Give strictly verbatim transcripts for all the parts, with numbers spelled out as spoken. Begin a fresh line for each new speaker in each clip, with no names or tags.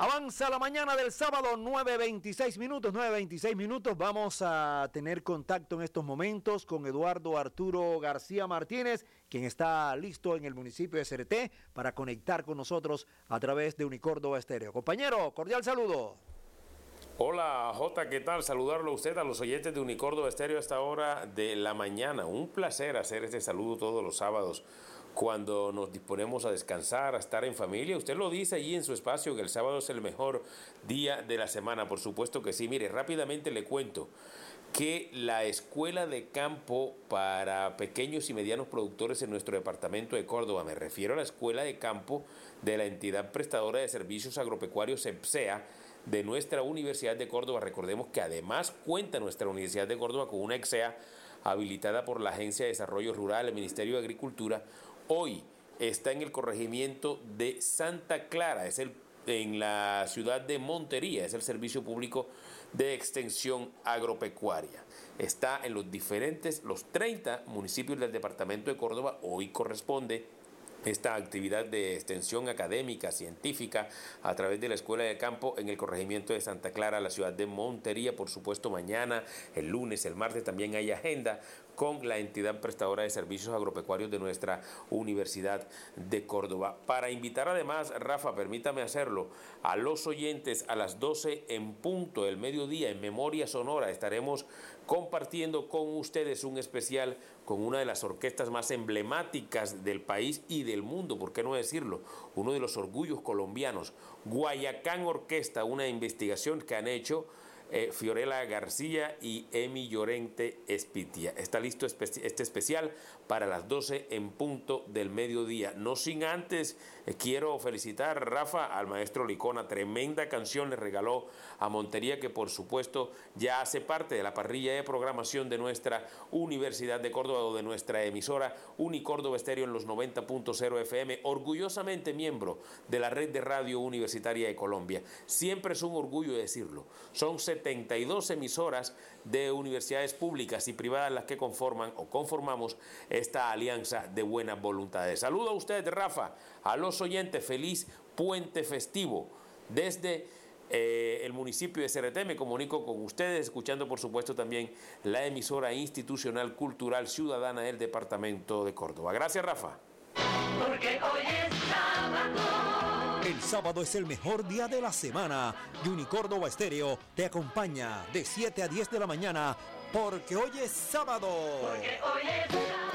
Avanza la mañana del sábado, nueve veintiséis minutos, nueve veintiséis minutos. Vamos a tener contacto en estos momentos con Eduardo Arturo García Martínez, quien está listo en el municipio de Cereté para conectar con nosotros a través de Unicórdoba Estéreo. Compañero, cordial saludo.
Hola Jota, ¿qué tal? Saludarlo a usted, a los oyentes de Unicórdoba Estéreo a esta hora de la mañana. Un placer hacer este saludo todos los sábados cuando nos disponemos a descansar, a estar en familia. Usted lo dice allí en su espacio que el sábado es el mejor día de la semana. Por supuesto que sí. Mire, rápidamente le cuento que la Escuela de Campo para pequeños y medianos productores en nuestro departamento de Córdoba, me refiero a la Escuela de Campo de la entidad prestadora de servicios agropecuarios EPSEA de nuestra Universidad de Córdoba. Recordemos que además cuenta nuestra Universidad de Córdoba con una EPSEA habilitada por la Agencia de Desarrollo Rural, el Ministerio de Agricultura. Hoy está en el corregimiento de Santa Clara, es el, en la ciudad de Montería, es el servicio público de extensión agropecuaria. Está en los diferentes, los treinta municipios del departamento de Córdoba. Hoy corresponde esta actividad de extensión académica, científica, a través de la Escuela de Campo en el corregimiento de Santa Clara, la ciudad de Montería. Por supuesto, mañana, el lunes, el martes también hay agenda con la entidad prestadora de servicios agropecuarios de nuestra Universidad de Córdoba. Para invitar además, Rafa, permítame hacerlo, a los oyentes a las doce en punto del mediodía en Memoria Sonora estaremos compartiendo con ustedes un especial con una de las orquestas más emblemáticas del país y del mundo, ¿por qué no decirlo? Uno de los orgullos colombianos, Guayacán Orquesta, una investigación que han hecho Eh, Fiorella García y Emi Llorente Espitia. Está listo espe- este especial para las doce en punto del mediodía. No sin antes, eh, quiero felicitar, Rafa, al maestro Licona. Tremenda canción le regaló a Montería, que por supuesto ya hace parte de la parrilla de programación de nuestra Universidad de Córdoba o de nuestra emisora Unicórdoba Estéreo en los noventa punto cero F M, orgullosamente miembro de la red de radio universitaria de Colombia. Siempre es un orgullo decirlo. Son setenta y dos emisoras de universidades públicas y privadas las que conforman o conformamos esta alianza de buenas voluntades. Saludo a usted, Rafa, a los oyentes, feliz puente festivo. Desde eh, el municipio de Cereté me comunico con ustedes, escuchando por supuesto también la emisora institucional cultural ciudadana del departamento de Córdoba. Gracias, Rafa.
Porque hoy es sábado.
El sábado es el mejor día de la semana y Unicórdoba Estéreo te acompaña de siete a diez de la mañana porque hoy es sábado.
Porque hoy es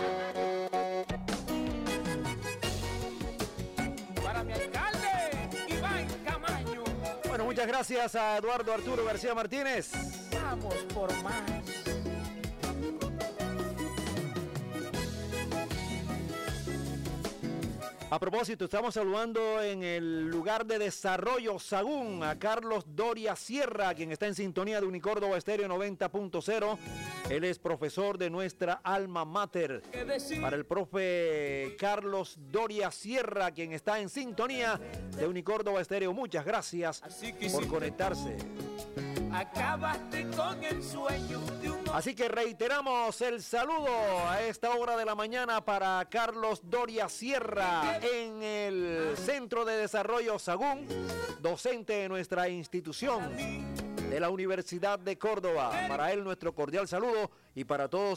sábado.
Para mi alcalde, Iván Camaño.
Bueno, muchas gracias a Eduardo Arturo García Martínez.
Vamos por más.
A propósito, estamos saludando en el lugar de desarrollo Sagún a Carlos Doria Sierra, quien está en sintonía de Unicórdoba Estéreo noventa punto cero. Él es profesor de nuestra alma mater. Para el profe Carlos Doria Sierra, quien está en sintonía de Unicórdoba Estéreo, muchas gracias por conectarse.
Acabaste con el sueño de un...
Así que reiteramos el saludo a esta hora de la mañana para Carlos Doria Sierra en el Centro de Desarrollo Sagún, docente de nuestra institución de la Universidad de Córdoba. Para él nuestro cordial saludo y para todos